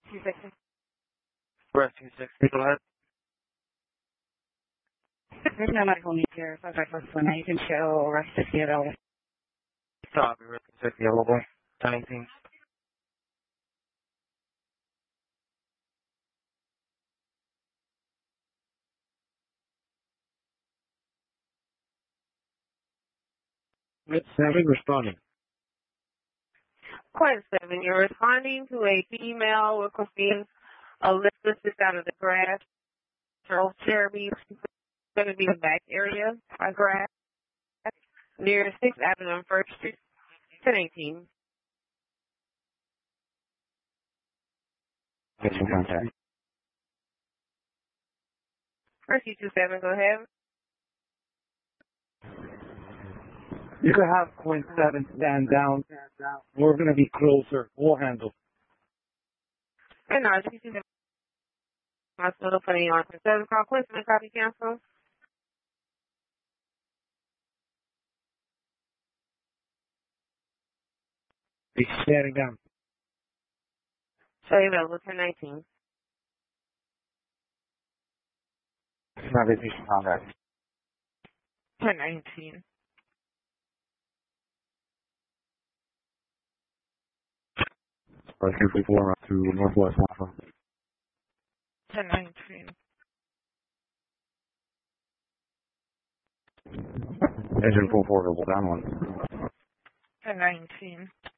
260. Breast 260, go ahead. There's no medical need here. So I first one. You can show rest 60 available. Copy, breast 260 available. 1018. It's 7 responding. Quite 7. You're responding to a female requesting a lift assist out of the grass. Charles Cherubim is going to be the back area by grass near 6th Avenue on 1st Street, 1018. Getting contact. Mercy 27, go ahead. You can have point 7 stand down. We're going to be closer. We'll handle. And no, 27. Hospital for the on 7 call question and copy cancel. Be standing down. Show you available 1019. Not patient contact. 1019. Breast 234 to Northwest Alpha. 1019. Engine full portable, down one. 1019.